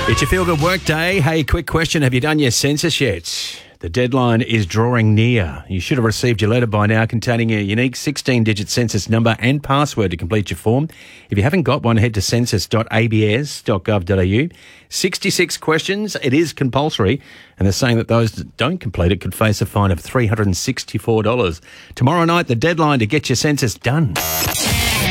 It's your feel-good work day. Hey, quick question. Have you done your census yet? The deadline is drawing near. You should have received your letter by now containing a unique 16-digit census number and password to complete your form. If you haven't got one, head to census.abs.gov.au. 66 questions. It is compulsory. And they're saying that those that don't complete it could face a fine of $364. Tomorrow night, the deadline to get your census done.